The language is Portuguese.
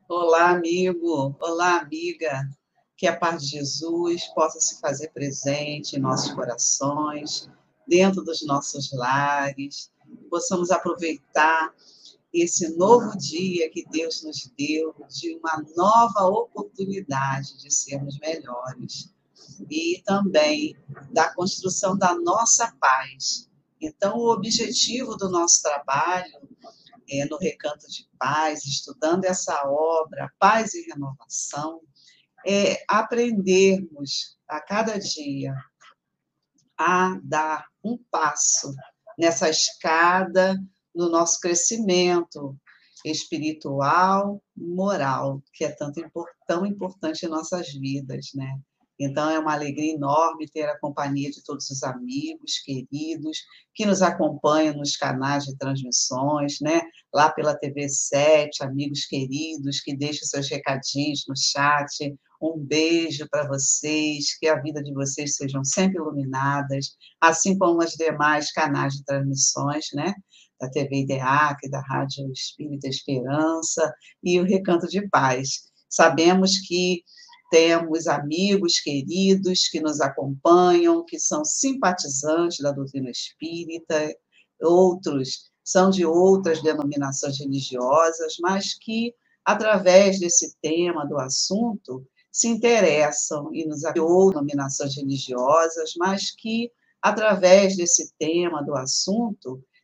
Olá, amigo. Olá, amiga. Que a paz de Jesus possa se fazer presente em nossos corações, dentro dos nossos lares. Possamos aproveitar esse novo dia que Deus nos deu, de uma nova oportunidade de sermos melhores. E também da construção da nossa paz. Então, o objetivo do nosso trabalho no Recanto de Paz, estudando essa obra, Paz e Renovação, é aprendermos a cada dia a dar um passo nessa escada no nosso crescimento espiritual, moral, que é tão importante em nossas vidas, né? Então, é uma alegria enorme ter a companhia de todos os amigos queridos que nos acompanham nos canais de transmissões, né? Lá pela TV7, amigos queridos que deixam seus recadinhos no chat. Um beijo para vocês, que a vida de vocês sejam sempre iluminadas, assim como os demais canais de transmissões, né? Da TV IDEAC, da Rádio Espírita Esperança e o Recanto de Paz. Sabemos que temos amigos queridos que nos acompanham, que são simpatizantes da doutrina espírita, outros são de outras denominações religiosas, mas que, através desse tema, do assunto, se interessam e nos ou denominações religiosas, mas que, através desse tema, do assunto,